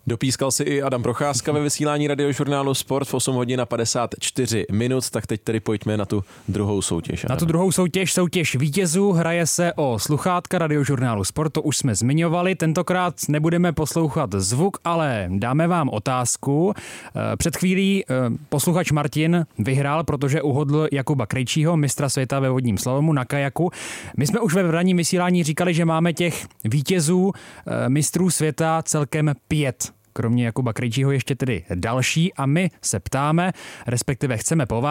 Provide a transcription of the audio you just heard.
Dopískal si i Adam Procházka ve vysílání radiožurnálu Sport v 8 hodin a 54 minut, tak teď tedy pojďme na tu druhou soutěž. Na tu druhou soutěž vítězů, hraje se o sluchátka radiožurnálu Sport, to už jsme zmiňovali, tentokrát nebudeme poslouchat zvuk, ale dáme vám otázku. Před chvílí posluchač Martin vyhrál, protože uhodl Jakuba Krejčího, mistra světa ve vodním slalomu na kajaku. My jsme už ve ranním vysílání říkali, že máme těch vítězů mistrů světa celkem 5. Kromě Jakuba Krejčího ještě tedy další a my se ptáme, respektive chceme po vás.